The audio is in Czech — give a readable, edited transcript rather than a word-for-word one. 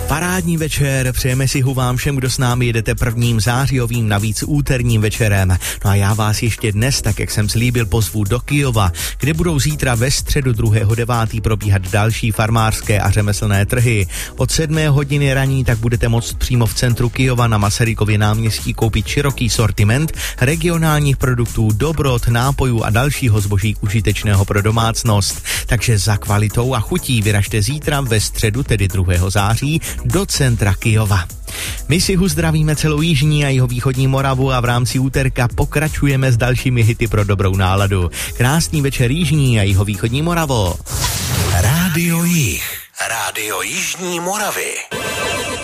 Parádní večer, přejeme si ho vám všem, kdo s námi jedete 1. zářijovým, navíc úterním večerem. No a já vás ještě dnes, tak jak jsem slíbil, pozvu do Kyjova, kde budou zítra ve středu 2.9. probíhat další farmářské a řemeslné trhy. Od 7 hodiny raní tak budete moct přímo v centru Kyjova na Masarykově náměstí koupit široký sortiment regionálních produktů, dobrot, nápojů a dalšího zboží užitečného pro domácnost. Takže za kvalitou a chutí vyražte zítra ve středu, tedy 2. září, do centra Kyjova. My si zdravíme celou jižní a jihovýchodní Moravu a v rámci úterka pokračujeme s dalšími hity pro dobrou náladu. Krásný večer jižní a jihovýchodní Moravo. Rádio Jih, rádio Jižní Moravy.